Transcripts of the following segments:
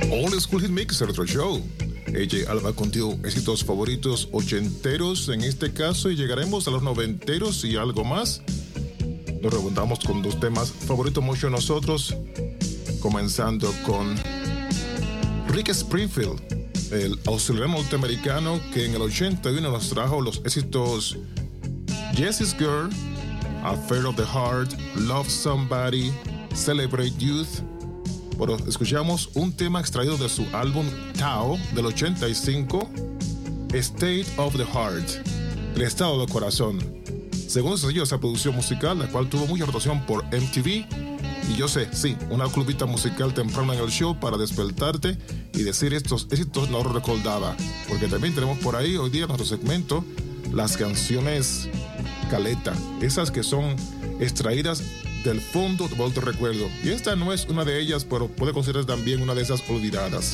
Old School Hit Mix, el Retro Show. AJ Alba contigo, éxitos favoritos ochenteros en este caso, y llegaremos a los noventeros y algo más. Nos remontamos con dos temas favoritos mucho de nosotros, comenzando con Rick Springfield, el australiano norteamericano que en el 81 nos trajo los éxitos Jessie's Girl, Affair of the Heart, Love Somebody, Celebrate Youth. Bueno, escuchamos un tema extraído de su álbum Tao del 85, State of the Heart, el estado del corazón. Según sencillo, esa producción musical, la cual tuvo mucha rotación por MTV. Y yo sé, sí, una clubita musical temprano en el show para despertarte y decir estos éxitos no los recordaba. Porque también tenemos por ahí hoy día en nuestro segmento las canciones caleta, esas que son extraídas del fondo de recuerdo. Y esta no es una de ellas, pero puede considerarse también una de esas olvidadas.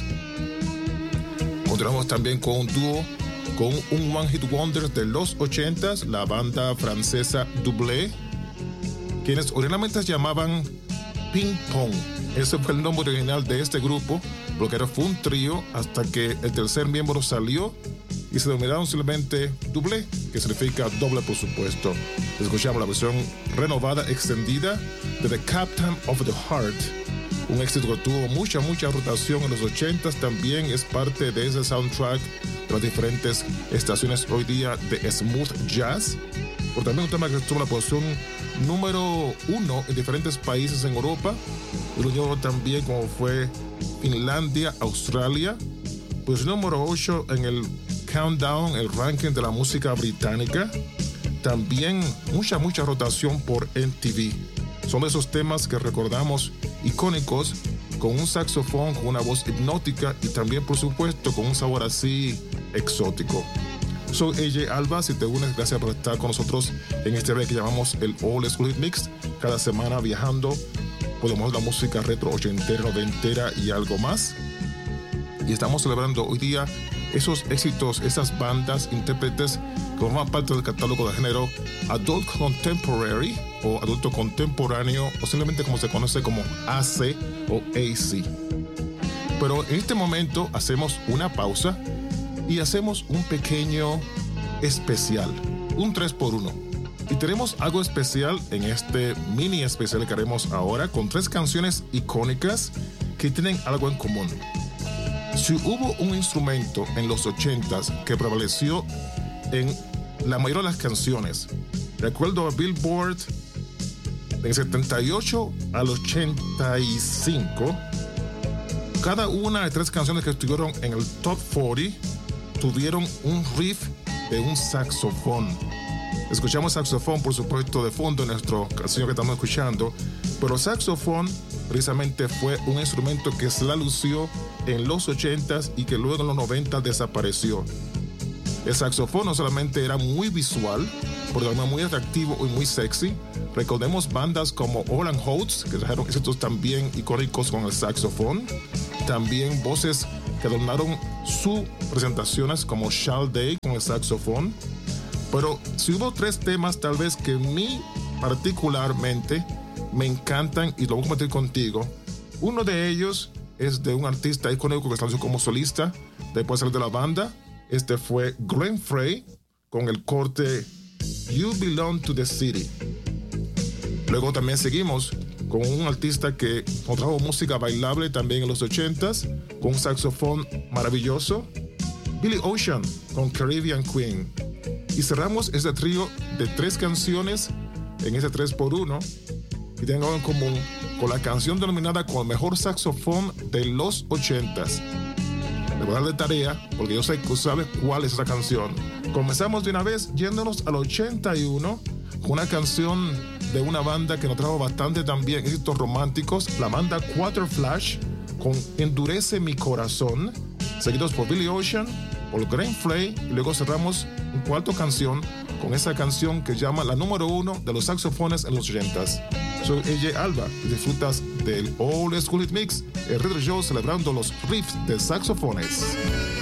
Continuamos también con un dúo, con un One Hit Wonder de los 80s, la banda francesa Double, quienes originalmente se llamaban Ping Pong. Ese fue el nombre original de este grupo, porque fue un trío hasta que el tercer miembro salió y se denominaron simplemente Double, que significa doble, por supuesto. Escuchamos la versión renovada, extendida de The Captain of the Heart, un éxito que tuvo mucha rotación en los 80s. También es parte de ese soundtrack de las diferentes estaciones hoy día de smooth jazz. Pero también un tema que tuvo la posición número 1 en diferentes países en Europa, y luego también como fue Finlandia, Australia, pues número 8 en el Countdown, el ranking de la música británica. También mucha rotación por MTV. Son de esos temas que recordamos icónicos, con un saxofón, con una voz hipnótica y también, por supuesto, con un sabor así exótico. Soy AJ Alba, si te unes, gracias por estar con nosotros en este break que llamamos el Old School Hit Mix. Cada semana viajando, podemos la música retro, ochentera, noventera y algo más. Y estamos celebrando hoy día esos éxitos, esas bandas, intérpretes que forman parte del catálogo de género Adult Contemporary o adulto contemporáneo, o simplemente como se conoce como AC o AC. Pero en este momento hacemos una pausa y hacemos un pequeño especial, un 3x1. Y tenemos algo especial en este mini especial que haremos ahora, con 3 canciones icónicas que tienen algo en común. Si hubo un instrumento en los 80s que prevaleció en la mayoría de las canciones, recuerdo a Billboard del 78 al 85, cada una de 3 canciones que estuvieron en el Top 40 tuvieron un riff de un saxofón. Escuchamos saxofón, por supuesto, de fondo en nuestra canción que estamos escuchando, pero el saxofón precisamente fue un instrumento que se la lució en los 80s y que luego en los 90 desapareció. El saxofón no solamente era muy visual, pero también muy atractivo y muy sexy. Recordemos bandas como Hall & Oates, que trajeron éxitos también icónicos con el saxofón. También voces que adornaron sus presentaciones como Shall Day con el saxofón. Pero si hubo 3 temas tal vez que a mí particularmente me encantan y lo voy a compartir contigo. Uno de ellos es de un artista icónico que se lanzó como solista después de salir de la banda. Este fue Glenn Frey con el corte You Belong to the City. Luego también seguimos con un artista que trajo música bailable también en los 80s, con un saxofón maravilloso, Billy Ocean con Caribbean Queen. Y cerramos este trío de 3 canciones en ese 3x1 que tienen algo en común con la canción denominada como el mejor saxofón de los 80s. Le voy a dar de tarea porque yo sé que tú sabes cuál es esa canción. Comenzamos de una vez yéndonos al 81 con una canción de una banda que nos trajo bastante también éxitos románticos, la banda Quarterflash con Endurece mi corazón, seguidos por Billy Ocean, por Glenn Frey, y luego cerramos en 4ª canción con esa canción que llama la número 1 de los saxofones en los 80s. Soy AJ Alba y disfrutas del Old School Hit Mix, el Retro Show celebrando los riffs de saxofones.